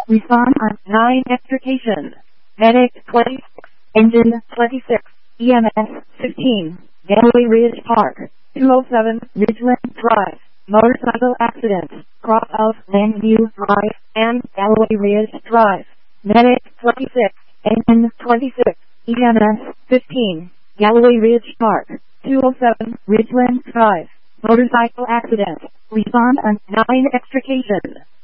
Respond on 9 extrication. Medic 26, Engine 26, EMS 15, Galloway Ridge Park, 207 Ridgeland Drive, motorcycle accident, cross of Langview Drive and Galloway Ridge Drive. Medic 26, Engine 26, EMS 15, Galloway Ridge Park, 207 Ridgeland Drive, motorcycle accident. Respond on 9 extrication.